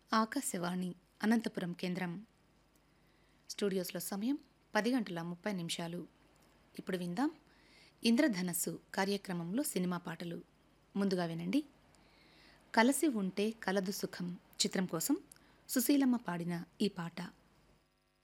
ఆకాశవాణి అనంతపురం కేంద్రం. స్టూడియోస్లో సమయం 10 గంటల 30 నిమిషాలు. ఇప్పుడు విందాం ఇంద్రధనస్సు కార్యక్రమంలో సినిమా పాటలు. ముందుగా వినండి. కలసి ఉంటే కలదు సుఖం చిత్రం కోసం సుశీలమ్మ పాడిన ఈ పాట.